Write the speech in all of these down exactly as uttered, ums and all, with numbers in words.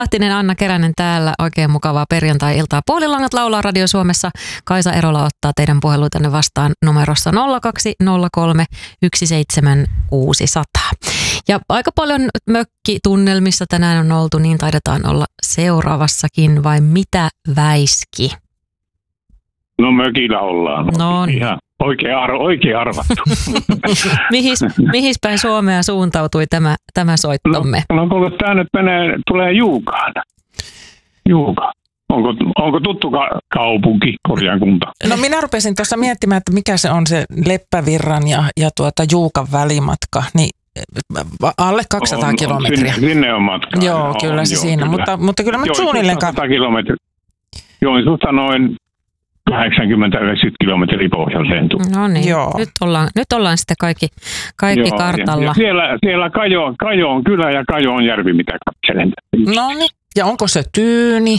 Lahtinen, Anna Keränen täällä. Oikein mukavaa perjantai-iltaa. Puolilangat laulaa Radio Suomessa. Kaisa Erola ottaa teidän puheluitanne vastaan numerossa nolla kaksi nolla kolme yksi seitsemän kuusi nolla nolla. Ja aika paljon mökkitunnelmissa tänään on oltu, niin taidetaan olla seuraavassakin, vai mitä Väiski? No mökillä ollaan. No niin. Ihan oikein, ar- oikein arvattu. Mihis, mihis päin Suomea suuntautui tämä, tämä soittomme? No, no kuule, tämä nyt menee, tulee Juukaan. Juuka. Onko, onko tuttu ka- kaupunki, korjaankunta? No minä rupesin tuossa miettimään, että mikä se on se Leppävirran ja, ja tuota Juukan välimatka. Niin alle kaksisataa on, kilometriä. Sinne, sinne on matka. Joo, on, kyllä se joo, siinä, kyllä. Mutta, mutta kyllä mä suunnilleen... sata kilometriä. Joensuusta noin kahdeksankymmentä yhdeksänkymmentä kilometriä pohjalla lentuu. No niin, nyt ollaan, nyt ollaan sitten kaikki, kaikki Joo, kartalla. Ja, ja siellä siellä Kajo, Kajo on kylä ja Kajo on järvi, mitä katselen. No niin, ja onko se tyyni?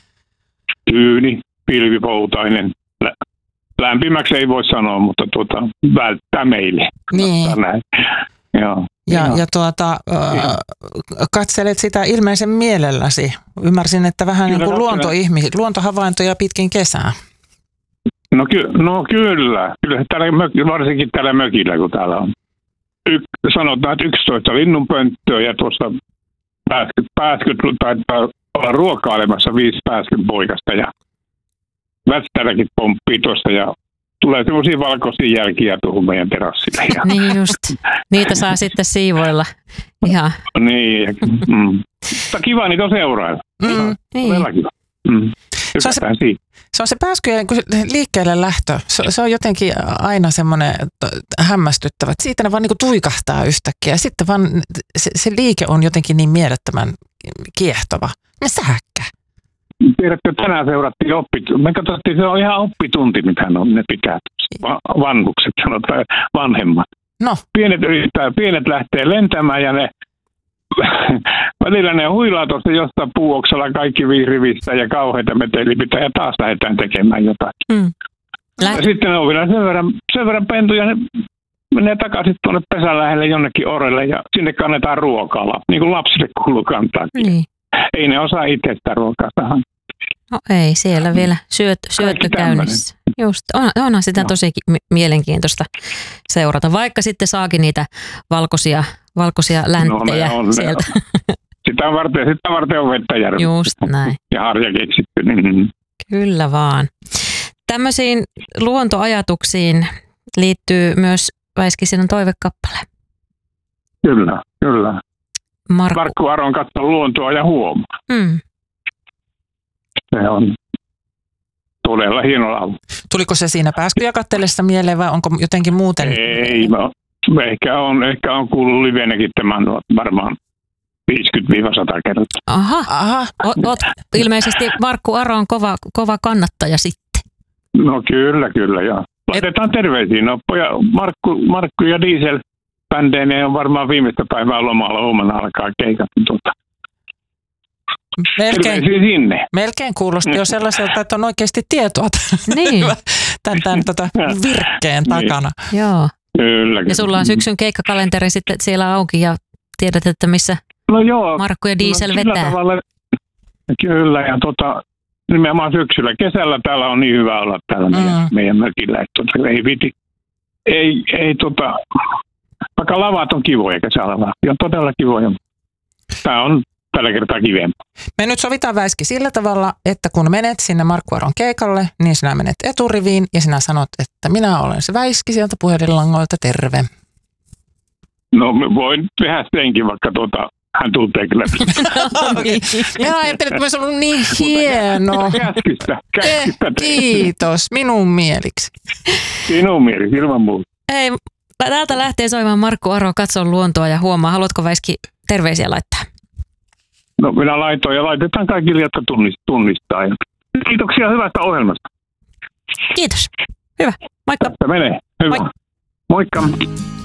Tyyni, pilvipoutainen. Lämpimäksi ei voi sanoa, mutta tuota, välttää meille. Niin. Joo. Ja, ja tuota, äh, katselet sitä ilmeisen mielelläsi. Ymmärsin, että vähän kyllä, niin kuin luontoihmisi, luontohavaintoja pitkin kesää. No, ky- no kyllä, kyllä täällä mök- varsinkin täällä mökillä, kun täällä on. Y- sanotaan, että yksitoista linnunpönttöä ja tuossa pääskyt, pääskyt taitaa olla ruokailemassa viisi pääskyn poikasta ja västäräkin pomppii tuosta ja tulee semmoisia valkoisia jälkiä tuohon meidän terassille. Ja niin just. Niitä saa sitten siivoilla. Ihan. Niin. Mm. Mutta kiva niitä on seurailla. Mm. Todella kiva. Mm. Se on se, se on se pääskyjen liikkeelle lähtö. Se, se on jotenkin aina semmoinen hämmästyttävä. Että siitä ne vaan niinku tuikahtaa yhtäkkiä. Ja sitten vaan se, se liike on jotenkin niin mielettömän kiehtova. Ne sähäkkä. Tiedätkö, tänään seurattiin oppitunti. Me katsottiin, se on ihan oppitunti, mitä on, ne pitää. Vanhukset, sanotaan vanhemmat. No. Pienet yrittää, pienet lähtee lentämään ja ne välillä ne huilaa tuosta jostain puuoksalla kaikki viirivistä ja kauheita meteli pitää ja taas lähdetään tekemään jotain. Mm. Ja sitten ne on vielä sen verran, sen verran pentuja, ne menee takaisin tuonne pesän lähelle jonnekin orelle ja sinne kannetaan ruokaa, niin kuin lapsille kuuluu kantaa. Niin. Ei ne osaa itse sitä ruokaa tähän. No ei, siellä vielä syöt, syöttö käynnissä. Just, on, onhan sitä no. tosi mielenkiintoista seurata, vaikka sitten saakin niitä valkoisia, valkoisia länttejä no, on, sieltä. Sitä varten, sitä varten on vettä järvi. Just näin. Ja harja keksitty. Niin. Kyllä vaan. Tämmöisiin luontoajatuksiin liittyy myös Väiski sinun toivekappale. Kyllä, kyllä. Markku, Markku Aron katsoo luontoa ja huomaa. Mm. Se on todella hieno laulu. Tuliko se siinä pääskyjä katsellessa mieleen vai onko jotenkin muuten? Ei, mä, ehkä on, ehkä on kuullut livenäkin tämän varmaan viisikymmentä sata kertaa. Aha, Aha. Oot, oot ilmeisesti Markku Aron kova, kova kannattaja sitten. No kyllä, kyllä joo. Laitetaan terveisiä. No, poja, Markku, Markku ja Diesel bändeineen on varmaan viimeistä päivää lomalla. Huomenna alkaa keikat. Tuota. Melkein, sinne. melkein kuulosti jo sellaiselta, että on oikeasti tietoa niin. tämän, tämän tota virkkeen takana. Niin. Joo. Kyllä, kyllä. Ja sulla on syksyn keikkakalenteri sitten siellä auki ja tiedät, että missä no joo, Markku ja Diesel no, vetää. Tavalla, kyllä, ja tota, nimenomaan syksyllä. Kesällä täällä on niin hyvä olla täällä mm. meidän, meidän mökillä, että ei viti. Ei, ei tota, vaikka lavat on kivoja kesällä, ja todella kivoja. Tämä on tällä kertaa kivempaa. Me nyt sovitaan Väiski sillä tavalla, että kun menet sinne Markku Aron keikalle, niin sinä menet eturiviin ja sinä sanot, että minä olen se Väiski sieltä puhelinlangoilta, terve. No voin tehdä senkin, vaikka tuota, hän tuntee kyllä. Okay. Minä ajattelin, että olisi ollut niin hieno. Käskystä, käskystä. Kiitos, minun mieliksi. Sinun mieliksi, ilman muuta. Hei, täältä lähtee soimaan Markku Aro, katso luontoa ja huomaa. Haluatko Väiski terveisiä laittaa? No minä laitoin ja laitetaan kaikille, jotka tunnistaa. Kiitoksia hyvästä ohjelmasta. Kiitos. Hyvä. Moikka. Tästä menee. Hyvä. Moi. Moikka.